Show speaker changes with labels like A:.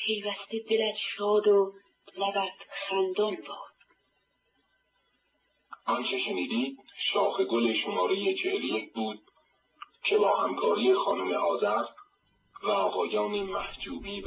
A: پیوسته دلت شاد و لبت خندان باد.
B: آنچه شنیدید شاخ گل شماره 41 بود که با همکاری خانم آذر و آقایان محجوبی